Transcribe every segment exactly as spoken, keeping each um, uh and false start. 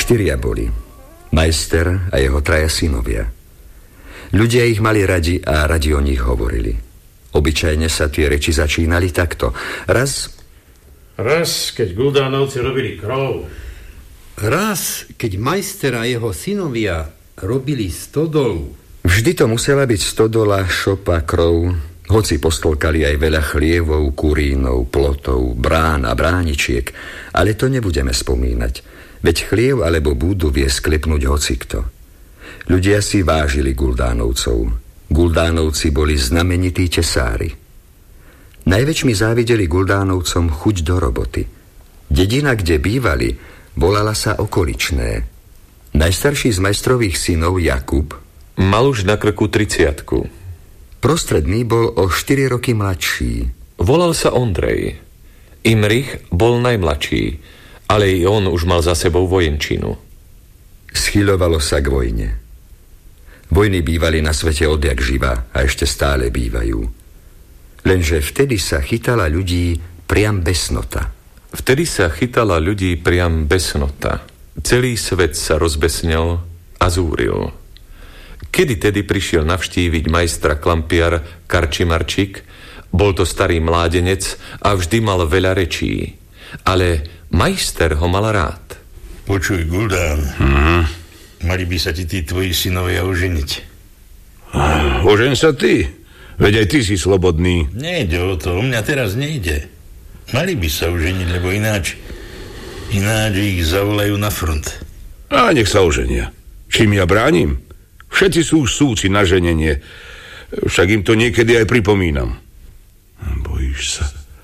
Štyria boli. Majster a jeho traja synovia. Ľudia ich mali radi a radi o nich hovorili. Obyčajne sa tie reči začínali takto. Raz... Raz, keď Guldánovci robili krov. Raz, keď majster a jeho synovia robili stodolu. Vždy to musela byť stodola, šopa, krov, hoci postolkali aj veľa chlievov, kurínov, plotov, brán a bráničiek, ale to nebudeme spomínať. Veď chliev alebo búdu vie sklepnúť hocikto. Ľudia si vážili Guldánovcov. Guldánovci boli znamenití tesári. Najväčšmi závideli Guldánovcom chuť do roboty. Dedina, kde bývali, volala sa Okoličné. Najstarší z majstrových synov, Jakub, mal už na krku tridsiatku. Prostredný bol o štyri roky mladší. Volal sa Ondrej. Imrich bol najmladší, ale i on už mal za sebou vojenčinu. Schyľovalo sa k vojne. Vojny bývali na svete odjak živa a ešte stále bývajú. Lenže vtedy sa chytala ľudí priam besnota. Vtedy sa chytala ľudí priam besnota. Celý svet sa rozbesnel a zúril. Kedy tedy prišiel navštíviť majstra klampiar Karčimarčík, bol to starý mládenec a vždy mal veľa rečí. Ale majster ho mal rád. Počuj, Guldán, mm-hmm. mali by sa ti tí tvoji synovia oženiť. Ožen sa ty, veď aj ty si slobodný. Nejde o to, o mňa teraz nejde. Mali by sa oženiť, lebo ináč, ináč ich zavolajú na front. A nech sa oženia. Čím ja bránim? Všetci sú už súci na ženenie. Však im to niekedy aj pripomínam. Bojíš sa,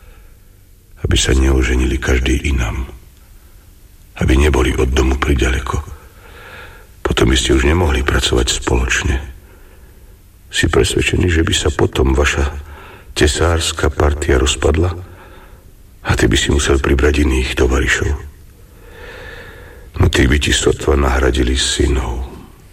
aby sa neoženili každý inám. Aby neboli od domu priďaleko. Potom by ste už nemohli pracovať spoločne. Si presvedčený, že by sa potom vaša tesárska partia rozpadla a ty by si musel pribrať iných tovarišov. No tí by ti sotva nahradili synov.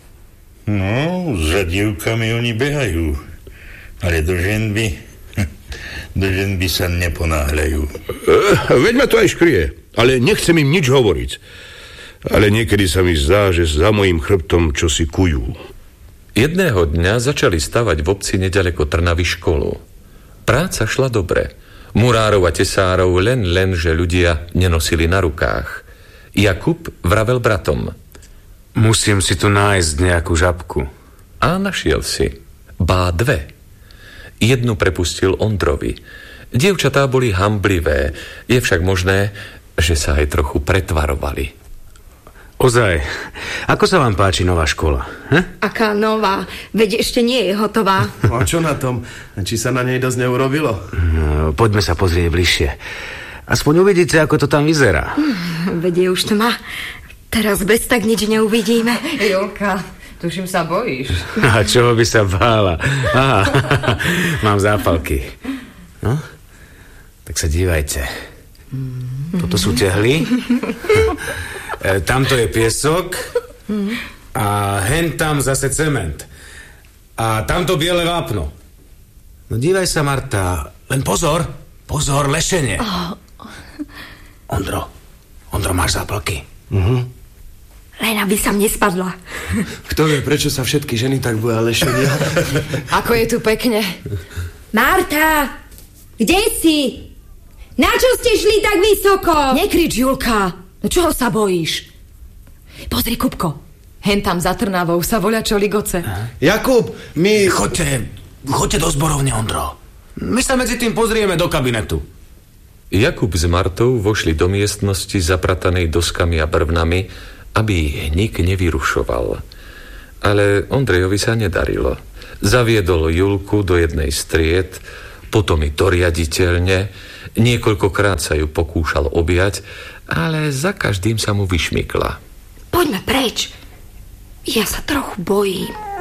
No, za dievkami oni behajú, ale do žen by, do žen by sa neponáhľajú. E, veď ma to aj škrie, ale nechcem im nič hovoriť. Ale niekedy sa mi zdá, že za mojím chrbtom čosi kujú. Jedného dňa začali stavať v obci nedaleko Trnavy školu. Práca šla dobre. Murárov a tesárov len len, že ľudia nenosili na rukách. Jakub vravel bratom: Musím si tu nájsť nejakú žabku. A našiel si. Bá dve. Jednu prepustil Ondrovi. Dievčatá boli hamblivé. Je však možné, že sa aj trochu pretvarovali. Ozaj, ako sa vám páči nová škola? Hm? Aká nová? Veď ešte nie je hotová. A čo na tom? Či sa na nej dosť neurobilo? No, poďme sa pozrieť bližšie. Aspoň uvidíte, ako to tam vyzerá. Hm, veď je už tma. Teraz bez tak nič neuvidíme. Jolka, tuším sa bojíš. A čoho by sa bála? Aha, mám zápalky. No, tak sa dívajte. Toto sú tehly. E, tamto je piesok. A hen tam zase cement. A tamto biele vápno. No dívaj sa, Marta. Len pozor, pozor, lešenie. Oh. Ondro, Ondro, máš zápalky? Mhm. Len aby sa mne spadla. Kto vie, prečo sa všetky ženy tak boja lešenia? Ako je tu pekne. Marta, kde si? Na čo ste šli tak vysoko? Nekrič, Julka. No čoho sa bojíš? Pozri, Kupko. Hen tam za Trnavou sa voľa čo ligoce. Jakub, my... Choďte, choďte do zborovne, Ondro. My sa medzi tým pozrieme do kabinetu. Jakub s Martou vošli do miestnosti zapratanej doskami a brvnami, aby ich nik nevyrušoval. Ale Ondrejovi sa nedarilo. Zaviedol Julku do jednej z tried, potom i doriaditeľne, niekoľkokrát sa ju pokúšal objať, ale za každým sa mu vyšmykla. Poďme preč. Ja sa trochu bojím.